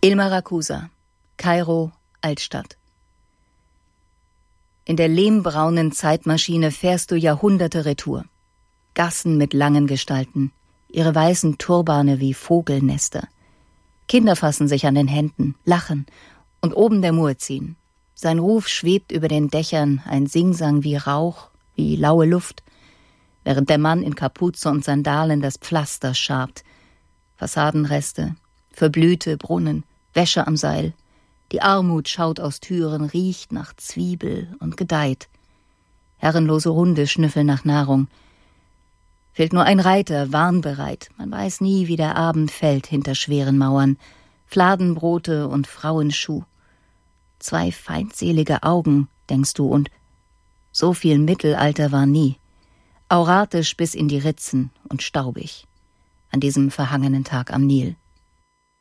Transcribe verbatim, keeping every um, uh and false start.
Ilma Rakusa, Kairo, Altstadt. In der lehmbraunen Zeitmaschine fährst du Jahrhunderte retour. Gassen mit langen Gestalten, ihre weißen Turbane wie Vogelnester. Kinder fassen sich an den Händen, lachen und oben der Muezzin. Sein Ruf schwebt über den Dächern, ein Singsang wie Rauch, wie laue Luft, während der Mann in Kapuze und Sandalen das Pflaster schabt. Fassadenreste, verblühte Brunnen, Wäsche am Seil. Die Armut schaut aus Türen, riecht nach Zwiebel und gedeiht. Herrenlose Hunde schnüffeln nach Nahrung. Fehlt nur ein Reiter, warnbereit. Man weiß nie, wie der Abend fällt hinter schweren Mauern. Fladenbrote und Frauenschuh. Zwei feindselige Augen, denkst du, und so viel Mittelalter war nie. Auratisch bis in die Ritzen und staubig. An diesem verhangenen Tag am Nil.